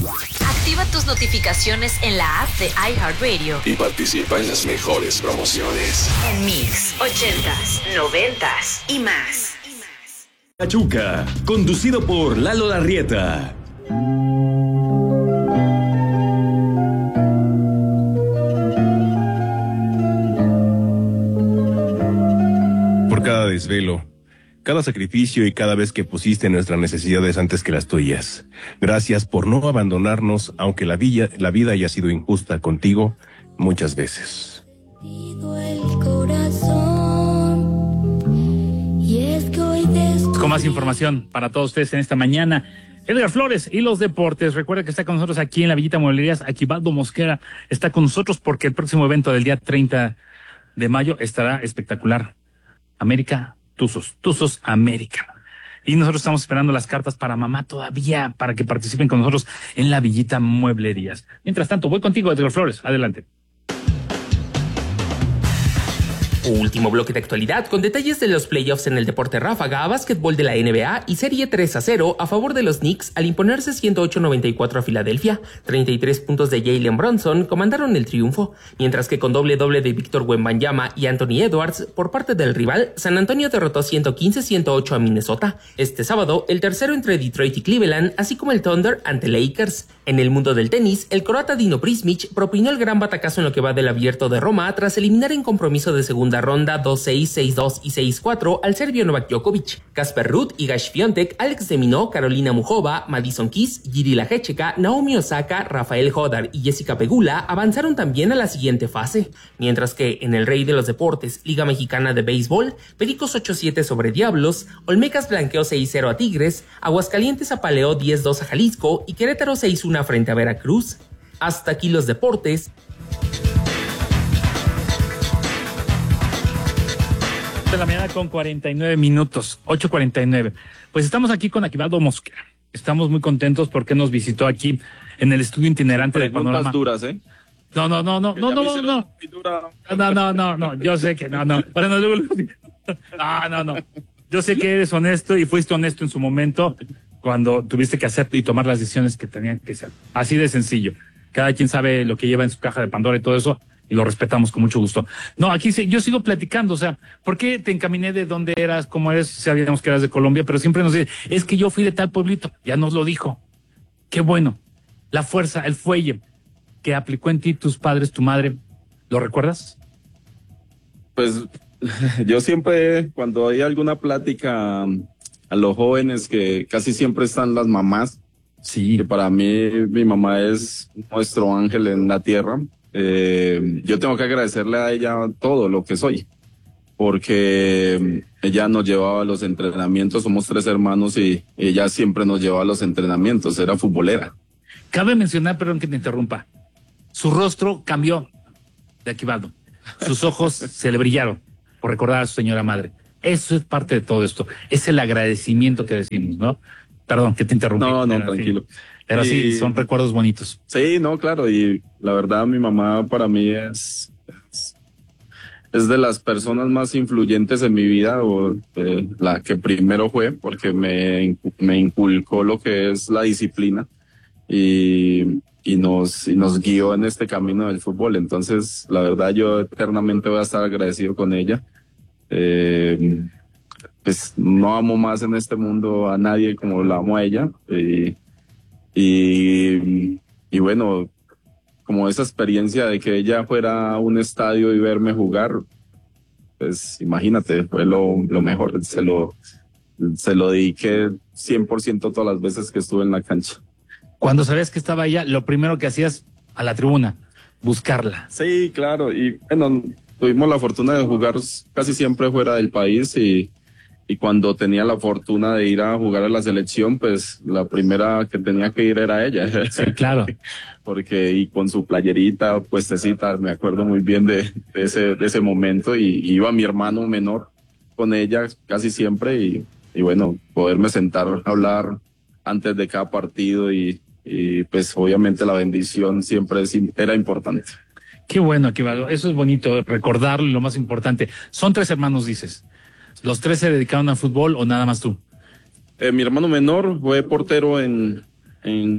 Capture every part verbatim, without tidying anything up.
Activa tus notificaciones en la app de iHeartRadio y participa en las mejores promociones. En Mix, ochentas, noventas y más. Pachuca, conducido por Lalo Larrieta. Por cada desvelo, cada sacrificio y cada vez que pusiste nuestras necesidades antes que las tuyas. Gracias por no abandonarnos, aunque la vida, la vida haya sido injusta contigo muchas veces. Con más información para todos ustedes en esta mañana, Edgar Flores y los deportes. Recuerda que está con nosotros aquí en la Villita Mueblerías. Aquivaldo Mosquera está con nosotros porque el próximo evento del día treinta de mayo estará espectacular. América, Tuzos, Tuzos América. Y nosotros estamos esperando las cartas para mamá todavía, para que participen con nosotros en la Villita Mueblerías. Mientras tanto, voy contigo, Edgar Flores. Adelante. Último bloque de actualidad con detalles de los playoffs en el deporte ráfaga, básquetbol de la N B A y serie tres a cero a favor de los Knicks al imponerse ciento ocho a noventa y cuatro a Filadelfia. treinta y tres puntos de Jalen Brunson comandaron el triunfo, mientras que con doble doble de Víctor Wembanyama y Anthony Edwards por parte del rival, San Antonio derrotó ciento quince a ciento ocho a Minnesota. Este sábado, el tercero entre Detroit y Cleveland, así como el Thunder ante Lakers. En el mundo del tenis, el croata Dino Prismic propinó el gran batacazo en lo que va del Abierto de Roma tras eliminar en compromiso de segunda ronda dos seis, seis dos y seis cuatro al serbio Novak Djokovic. Casper Ruud y Gash Fiontek, Alex de Minaur, Carolina Muchova, Madison Keys, Jiri Laječeka, Naomi Osaka, Rafael Hodar y Jessica Pegula avanzaron también a la siguiente fase. Mientras que en el Rey de los Deportes, Liga Mexicana de Béisbol, Pericos ocho siete sobre Diablos, Olmecas blanqueó seis cero a Tigres, Aguascalientes apaleó diez dos a Jalisco y Querétaro seis uno frente a Veracruz. Hasta aquí los deportes. De la mañana con cuarenta y nueve minutos, ocho cuarenta y nueve. Pues estamos aquí con Aquivaldo Mosquera. Estamos muy contentos porque nos visitó aquí en el estudio itinerante de Panorama. Duras, ¿eh? No, no, no, no, no, no, no, no. No, no, no, no, yo sé que no, no. Bueno, luego, no, no, no. Yo sé que eres honesto y fuiste honesto en su momento cuando tuviste que hacer y tomar las decisiones que tenían que ser. Así de sencillo. Cada quien sabe lo que lleva en su caja de Pandora y todo eso, y lo respetamos con mucho gusto. No, aquí sí, yo sigo platicando, o sea, ¿por qué te encaminé de dónde eras, cómo eres? Sabíamos que eras de Colombia, pero siempre nos dice, es que yo fui de tal pueblito, ya nos lo dijo. Qué bueno. La fuerza, el fuelle que aplicó en ti tus padres, tu madre, ¿lo recuerdas? Pues yo siempre, cuando hay alguna plática a los jóvenes, que casi siempre están las mamás, sí, que para mí mi mamá es nuestro ángel en la tierra. Eh, yo tengo que agradecerle a ella todo lo que soy, porque ella nos llevaba a los entrenamientos, somos tres hermanos y ella siempre nos llevaba a los entrenamientos, era futbolera. Cabe mencionar, perdón que te interrumpa, su rostro cambió de Aquivaldo, sus ojos se le brillaron por recordar a su señora madre. Eso es parte de todo esto, es el agradecimiento que decimos, ¿no? Perdón que te interrumpí. No, no, pero tranquilo. Sí, pero sí, y... son recuerdos bonitos. Sí, no, claro, y la verdad mi mamá para mí es, es, es de las personas más influyentes en mi vida, o eh, la que primero fue, porque me, me inculcó lo que es la disciplina y, y, nos, y nos guió en este camino del fútbol. Entonces, la verdad yo eternamente voy a estar agradecido con ella. Eh, pues no amo más en este mundo a nadie como la amo a ella. Y, y, y bueno, como esa experiencia de que ella fuera a un estadio y verme jugar, pues imagínate, fue lo, lo mejor. Se lo, se lo dediqué cien por ciento todas las veces que estuve en la cancha. Cuando sabías que estaba ella, lo primero que hacías a la tribuna, buscarla. Sí, claro, y bueno, tuvimos la fortuna de jugar casi siempre fuera del país, y, y cuando tenía la fortuna de ir a jugar a la selección, pues la primera que tenía que ir era ella. Sí, claro. Porque, y con su playerita, puestecita, me acuerdo muy bien de, de ese, de ese momento, y, y iba mi hermano menor con ella casi siempre, y, y bueno, poderme sentar a hablar antes de cada partido, y, y pues obviamente la bendición siempre es, era importante. Qué bueno, Aquivaldo, eso es bonito, recordarlo, y lo más importante. Son tres hermanos, dices. ¿Los tres se dedicaron al fútbol o nada más tú? Eh, mi hermano menor fue portero en, en,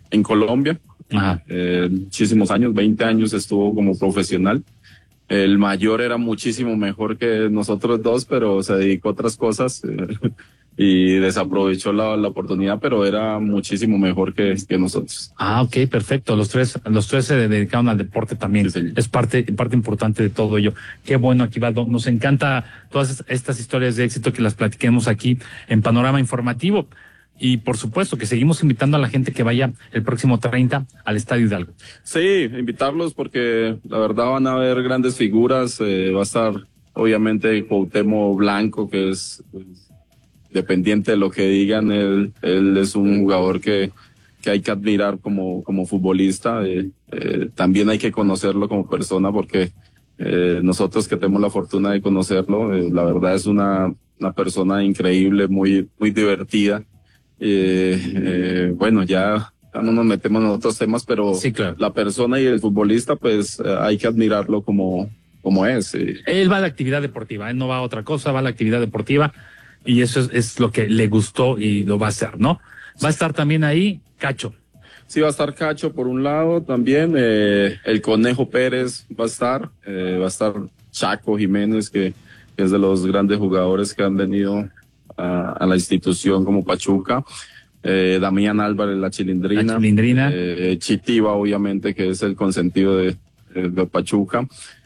en Colombia. Ajá. Eh, muchísimos años, veinte años estuvo como profesional. El mayor era muchísimo mejor que nosotros dos, pero se dedicó a otras cosas eh, y desaprovechó la, la oportunidad, pero era muchísimo mejor que, que nosotros. Ah, ok, perfecto. Los tres, los tres se dedicaron al deporte también. Sí, es parte, parte importante de todo ello. Qué bueno, Aquivaldo. Nos encanta todas estas historias de éxito que las platiquemos aquí en Panorama Informativo. Y por supuesto que seguimos invitando a la gente que vaya el próximo treinta al Estadio Hidalgo. Sí, invitarlos porque la verdad van a haber grandes figuras. Eh, va a estar obviamente Cuauhtémoc Blanco, que es pues, dependiente de lo que digan. Él, él es un jugador que, que hay que admirar como, como futbolista. Eh, eh, también hay que conocerlo como persona porque eh, nosotros que tenemos la fortuna de conocerlo, eh, la verdad es una, una persona increíble, muy, muy divertida. Eh, eh, bueno, ya, ya no nos metemos en otros temas, pero sí, claro. La persona y el futbolista, pues eh, hay que admirarlo como, como es. Eh. Él va a la actividad deportiva, él no va a otra cosa, va a la actividad deportiva y eso es, es lo que le gustó y lo va a hacer, ¿no? Va a estar también ahí Cacho. Sí, va a estar Cacho por un lado también, eh, el Conejo Pérez va a estar, eh, va a estar Chaco Jiménez, que, que es de los grandes jugadores que han venido A, a la institución como Pachuca, eh, Damián Álvarez, la Chilindrina, la Chilindrina. Eh, Chitiba, obviamente, que es el consentido de, de Pachuca,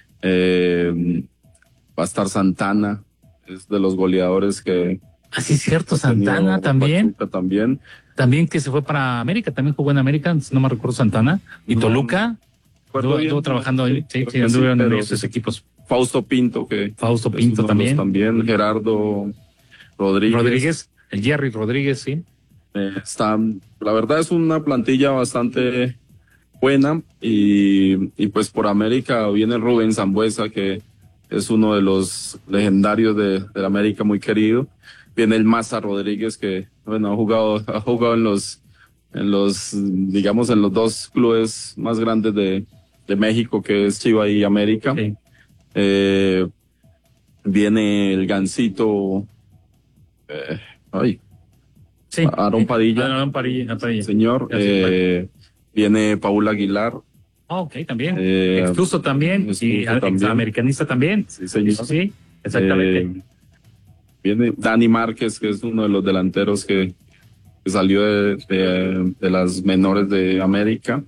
eh, va a estar Santana, es de los goleadores que... Ah, sí, cierto, Santana también. Pachuca también. También que se fue para América, también jugó en América, no me recuerdo Santana, y no, Toluca, estuvo, bien, estuvo trabajando ahí, sí, sí, sí, anduvieron en pero esos sí. equipos. Fausto Pinto, que... Fausto Pinto también. También, Gerardo... Rodríguez. Rodríguez, el Jerry Rodríguez, sí. Eh, está, la verdad es una plantilla bastante buena y, y pues por América viene Rubén Sambueza, que es uno de los legendarios de, de América, muy querido. Viene el Maza Rodríguez, que bueno ha jugado, ha jugado en los, en los, digamos, en los dos clubes más grandes de, de México, que es Chivas y América. Sí. Eh, viene el Gancito. Eh, ay, sí. Aaron Padilla. Aaron Padilla, Padilla. Señor, eh, viene Paul Aguilar. Ah, ok, también. Eh, Extuso también. Extuso y también. Americanista también. Sí, señor. Sí, exactamente. Eh, viene Dani Márquez, que es uno de los delanteros que, que salió de, de, de las menores de América.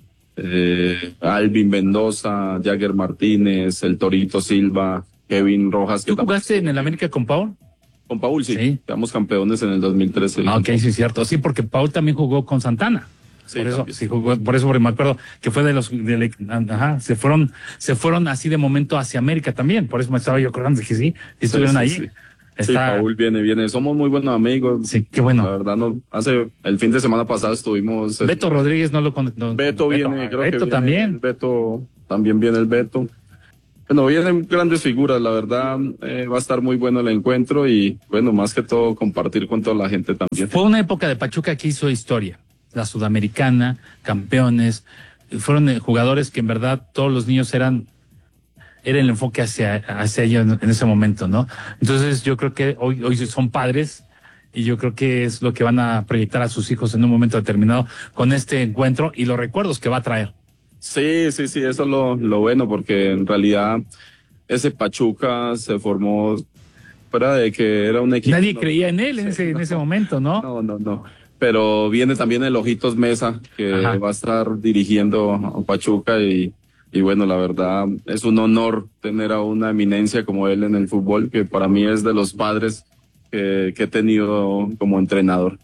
Eh, Alvin Mendoza, Jagger Martínez, el Torito Silva, Kevin Rojas. ¿Tú que jugaste en el América con Paul? Con Paul, sí. Sí. Quedamos campeones en el dos mil trece. Ah, ok, sí, es cierto. Sí, porque Paul también jugó con Santana. Sí, por eso, también. sí, jugó, por eso me acuerdo que fue de los, de, ajá, se fueron, se fueron así de momento hacia América también. Por eso me estaba yo acordando, dije sí, sí estuvieron sí, ahí. Sí. Está... Sí, Paul viene, viene. Somos muy buenos amigos. Sí, qué bueno. La verdad, no, hace el fin de semana pasado estuvimos. Beto Rodríguez no lo con, no, Beto viene, Beto, creo Beto que viene también. el Beto, también viene el Beto. Bueno, vienen grandes figuras, la verdad, eh, va a estar muy bueno el encuentro y, bueno, más que todo, compartir con toda la gente también. Fue una época de Pachuca que hizo historia. La Sudamericana, campeones, fueron eh, jugadores que en verdad todos los niños eran, era el enfoque hacia, hacia ellos en, en ese momento, ¿no? Entonces yo creo que hoy, hoy son padres y yo creo que es lo que van a proyectar a sus hijos en un momento determinado con este encuentro y los recuerdos que va a traer. Sí, sí, sí, eso es lo, lo bueno, porque en realidad ese Pachuca se formó fuera de que era un equipo. Nadie no, creía en él en, sí, ese, no, en ese momento, ¿no? No, no, no. Pero viene también el Ojitos Mesa, que Ajá. va a estar dirigiendo a Pachuca y, y bueno, la verdad es un honor tener a una eminencia como él en el fútbol, que para mí es de los padres que, que he tenido como entrenador.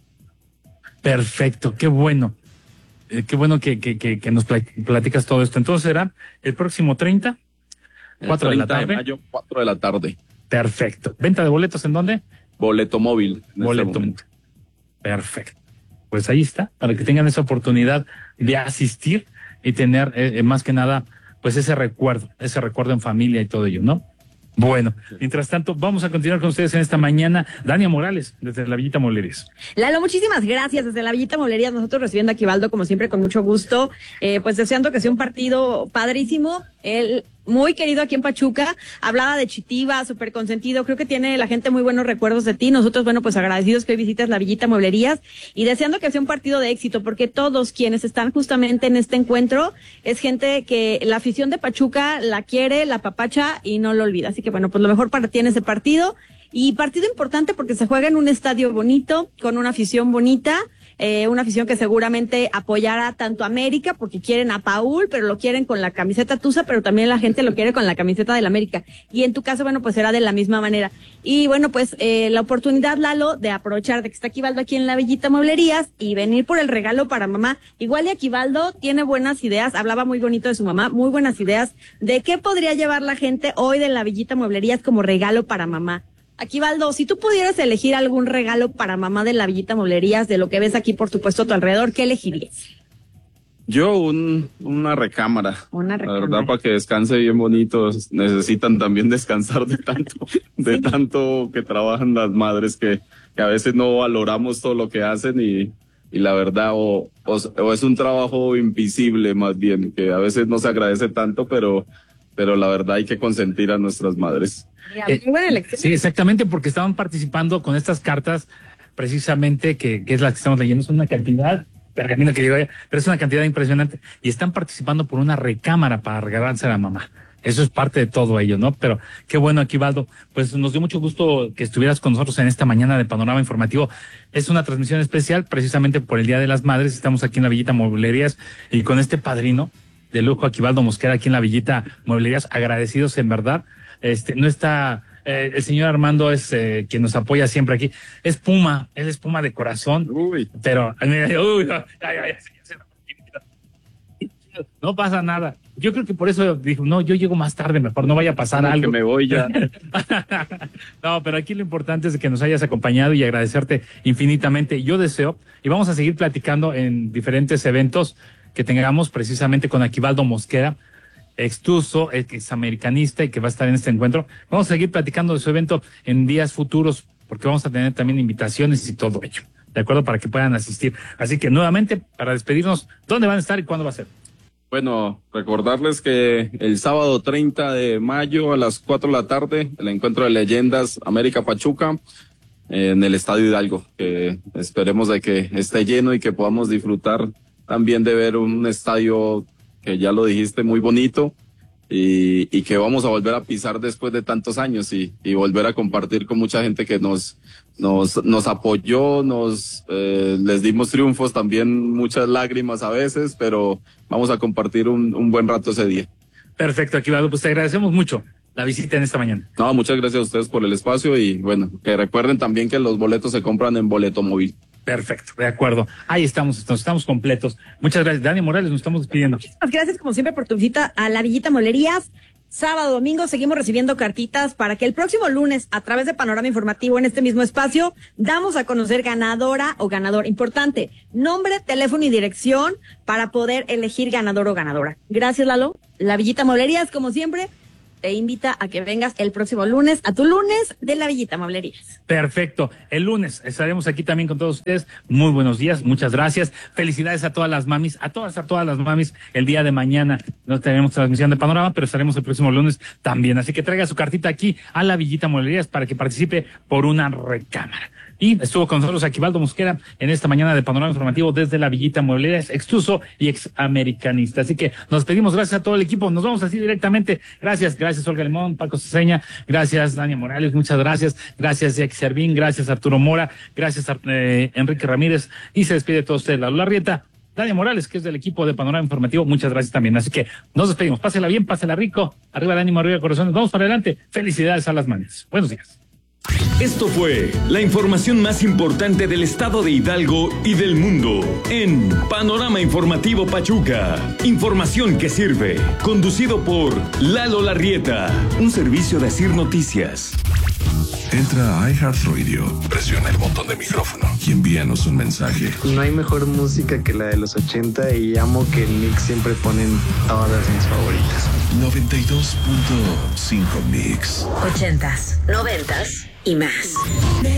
Perfecto, qué bueno. Eh, qué bueno que, que, que, que nos platicas todo esto. Entonces será el próximo treinta, cuatro de la tarde. de mayo, cuatro de la tarde. Perfecto. ¿Venta de boletos en dónde? Boleto móvil. en Boleto. este momento. Perfecto. Pues ahí está, para que tengan esa oportunidad de asistir y tener eh, más que nada, pues ese recuerdo, ese recuerdo en familia y todo ello, ¿no? Bueno, mientras tanto, vamos a continuar con ustedes en esta mañana. Dania Morales, desde la Villita Molerías. Lalo, muchísimas gracias. Desde la Villita Molerías, nosotros recibiendo a Aquivaldo, como siempre, con mucho gusto. Eh, pues deseando que sea un partido padrísimo. El muy querido aquí en Pachuca, hablaba de Chitiva, súper consentido, creo que tiene la gente muy buenos recuerdos de ti, nosotros, bueno, pues agradecidos que hoy visites la Villita Mueblerías y deseando que sea un partido de éxito, porque todos quienes están justamente en este encuentro es gente que la afición de Pachuca la quiere, la papacha y no lo olvida, así que bueno, pues lo mejor para ti en ese partido, y partido importante porque se juega en un estadio bonito, con una afición bonita, Eh, una afición que seguramente apoyará tanto a América, porque quieren a Paul, pero lo quieren con la camiseta Tusa, pero también la gente lo quiere con la camiseta del América. Y en tu caso, bueno, pues será de la misma manera. Y bueno, pues eh, la oportunidad, Lalo, de aprovechar de que está Aquivaldo aquí en la Villita Mueblerías y venir por el regalo para mamá. Igual y Aquivaldo tiene buenas ideas, hablaba muy bonito de su mamá, muy buenas ideas de qué podría llevar la gente hoy de la Villita Mueblerías como regalo para mamá. Aquivaldo, si tú pudieras elegir algún regalo para mamá de la Villita Mueblerías, de lo que ves aquí, por supuesto, a tu alrededor, ¿qué elegirías? Yo un, una recámara. Una recámara. La verdad, para que descanse bien bonito, necesitan también descansar de tanto, de Sí. tanto que trabajan las madres que, que a veces no valoramos todo lo que hacen y, y la verdad, o, o, o es un trabajo invisible más bien, que a veces no se agradece tanto, pero, pero la verdad hay que consentir a nuestras madres. Mira, Eh, muy buena elección. Sí, exactamente, porque estaban participando con estas cartas, precisamente, que, que es la que estamos leyendo, es una cantidad, pergamino que llegó allá, pero es una cantidad impresionante, y están participando por una recámara para regalarse a la mamá. Eso es parte de todo ello, ¿no? Pero qué bueno, Aquivaldo. Pues nos dio mucho gusto que estuvieras con nosotros en esta mañana de Panorama Informativo. Es una transmisión especial, precisamente por el Día de las Madres. Estamos aquí en la Villita Mueblerías y con este padrino de lujo, Aquivaldo Mosquera, aquí en la Villita Mueblerías, agradecidos en verdad. Este, no está, eh, el señor Armando es eh, quien nos apoya siempre aquí. Es Puma, él es Puma de corazón. Uy. Pero, uy, ay, ay, ay, no pasa nada. Yo creo que por eso dijo, no, yo llego más tarde, mejor no vaya a pasar algo. Que me voy ya. No, pero aquí lo importante es que nos hayas acompañado y agradecerte infinitamente. Yo deseo, y vamos a seguir platicando en diferentes eventos que tengamos precisamente con Aquivaldo Mosquera, extuso, que es americanista y que va a estar en este encuentro. Vamos a seguir platicando de su evento en días futuros, porque vamos a tener también invitaciones y todo ello, ¿de acuerdo? Para que puedan asistir. Así que nuevamente, para despedirnos, ¿dónde van a estar y cuándo va a ser? Bueno, recordarles que el sábado treinta de mayo a las cuatro de la tarde, el encuentro de leyendas América Pachuca en el Estadio Hidalgo, que esperemos de que esté lleno y que podamos disfrutar también de ver un estadio que ya lo dijiste, muy bonito y, y que vamos a volver a pisar después de tantos años y, y volver a compartir con mucha gente que nos nos nos apoyó, nos eh, les dimos triunfos, también muchas lágrimas a veces, pero vamos a compartir un, un buen rato ese día. Perfecto, Aquivaldo, pues te agradecemos mucho la visita en esta mañana. No, muchas gracias a ustedes por el espacio y bueno, que recuerden también que los boletos se compran en Boleto Móvil. Perfecto, de acuerdo. Ahí estamos, nos estamos completos. Muchas gracias, Dani Morales, nos estamos despidiendo. Muchísimas gracias, como siempre, por tu visita a la Villita Mueblerías. Sábado, domingo, seguimos recibiendo cartitas para que el próximo lunes, a través de Panorama Informativo, en este mismo espacio, damos a conocer ganadora o ganador. Importante, nombre, teléfono y dirección para poder elegir ganador o ganadora. Gracias, Lalo. La Villita Mueblerías, como siempre, te invita a que vengas el próximo lunes a tu lunes de la Villita Mueblerías. Perfecto. El lunes estaremos aquí también con todos ustedes. Muy buenos días, muchas gracias. Felicidades a todas las mamis, a todas, a todas las mamis. El día de mañana no tenemos transmisión de Panorama, pero estaremos el próximo lunes también. Así que traiga su cartita aquí a la Villita Mueblerías para que participe por una recámara. Y estuvo con nosotros Aquivaldo Mosquera en esta mañana de Panorama Informativo desde la Villita Mueblerías, extuso y ex americanista. Así que nos pedimos gracias a todo el equipo. Nos vamos así directamente. Gracias, gracias Olga Limón, Paco Ceseña, gracias Dani Morales, muchas gracias. Gracias Jackie Servín, gracias Arturo Mora, gracias eh, Enrique Ramírez. Y se despide de todos ustedes, Lalo Larrieta, Dani Morales, que es del equipo de Panorama Informativo. Muchas gracias también. Así que nos despedimos. Pásela bien, pásela rico. Arriba el ánimo, arriba el corazón. Vamos para adelante. Felicidades a las manes. Buenos días. Esto fue la información más importante del estado de Hidalgo y del mundo en Panorama Informativo Pachuca. Información que sirve. Conducido por Lalo Larrieta, un servicio de Asir Noticias. Entra a iHeartRadio, presiona el botón de micrófono y envíanos un mensaje. No hay mejor música que la de los ochenta y amo que en Mix siempre ponen todas mis favoritas. noventa y dos punto cinco Mix. Ochentas, noventas y más.